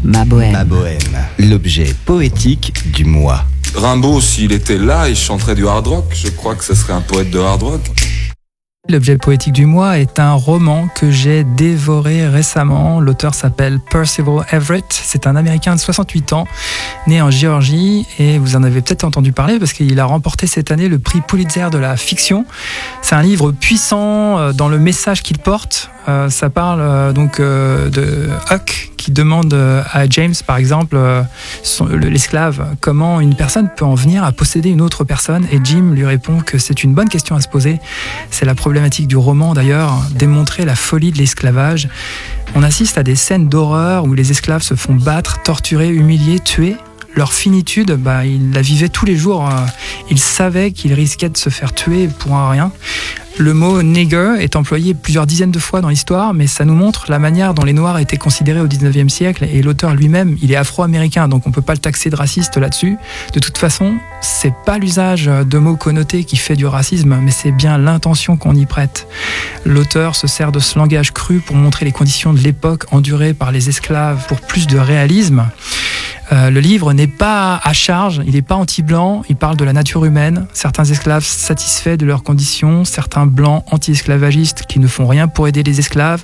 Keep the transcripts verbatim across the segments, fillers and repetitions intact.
Ma bohème. Ma bohème, l'objet poétique du mois. Rimbaud, s'il était là, il chanterait du hard rock. Je crois que ce serait un poète de hard rock. L'objet poétique du mois est un roman que j'ai dévoré récemment. L'auteur s'appelle Percival Everett. C'est un Américain de soixante-huit ans, né en Géorgie, et vous en avez peut-être entendu parler parce qu'il a remporté cette année le prix Pulitzer de la fiction. C'est un livre puissant dans le message qu'il porte. Euh, ça parle euh, donc euh, de Huck qui demande euh, à James, par exemple, euh, son, l'esclave, comment une personne peut en venir à posséder une autre personne, et Jim lui répond que c'est une bonne question à se poser. C'est la problématique du roman d'ailleurs, démontrer la folie de l'esclavage. On assiste à des scènes d'horreur où les esclaves se font battre, torturer, humilier, tuer. Leur finitude, bah, ils la vivaient tous les jours. Ils savaient qu'ils risquaient de se faire tuer pour un rien. Le mot « nigger » est employé plusieurs dizaines de fois dans l'histoire, mais ça nous montre la manière dont les Noirs étaient considérés au dix-neuvième siècle, et l'auteur lui-même, il est afro-américain, donc on peut pas le taxer de raciste là-dessus. De toute façon, c'est pas l'usage de mots connotés qui fait du racisme, mais c'est bien l'intention qu'on y prête. L'auteur se sert de ce langage cru pour montrer les conditions de l'époque endurées par les esclaves pour plus de réalisme. Euh, le livre n'est pas à charge, il n'est pas anti-blanc, il parle de la nature humaine, certains esclaves satisfaits de leurs conditions, certains blancs anti-esclavagistes qui ne font rien pour aider les esclaves.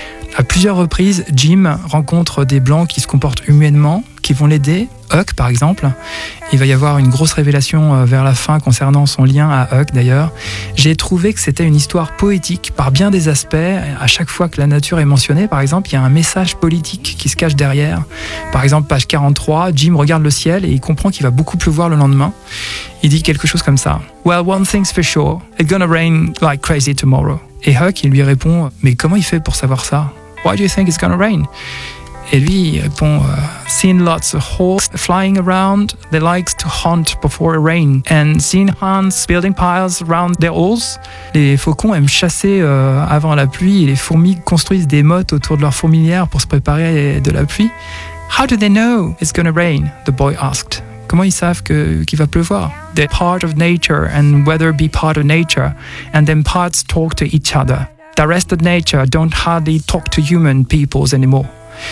À plusieurs reprises, Jim rencontre des blancs qui se comportent humainement, qui vont l'aider. Huck, par exemple. Il va y avoir une grosse révélation vers la fin concernant son lien à Huck, d'ailleurs. J'ai trouvé que c'était une histoire poétique par bien des aspects. À chaque fois que la nature est mentionnée, par exemple, il y a un message politique qui se cache derrière. Par exemple, page quarante-trois, Jim regarde le ciel et il comprend qu'il va beaucoup pleuvoir le lendemain. Il dit quelque chose comme ça. « Well, one thing's for sure, it's gonna rain like crazy tomorrow. » Et Huck, il lui répond « Mais comment il fait pour savoir ça? Why do you think it's gonna rain? » Et lui, il répond uh, « Seen lots of hawks flying around, they like to hunt before a rain. And seen hunts building piles around their holes. » Les faucons aiment chasser euh, avant la pluie, et les fourmis construisent des mottes autour de leur fourmilière pour se préparer de la pluie. « How do they know it's gonna rain? » the boy asked. Comment ils savent que, qu'il va pleuvoir? They're part of nature, and weather be part of nature, and then parts talk to each other. The rest of nature don't hardly talk to human peoples anymore.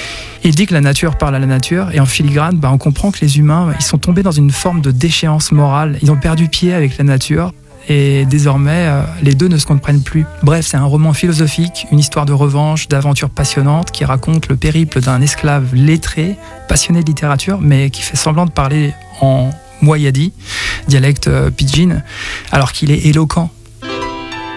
Il dit que la nature parle à la nature, et en filigrane, bah, on comprend que les humains, ils sont tombés dans une forme de déchéance morale. Ils ont perdu pied avec la nature, et désormais, euh, les deux ne se comprennent plus. Bref, c'est un roman philosophique, une histoire de revanche, d'aventure passionnante, qui raconte le périple d'un esclave lettré, passionné de littérature, mais qui fait semblant de parler en moyadi, dialecte euh, pidgin, alors qu'il est éloquent.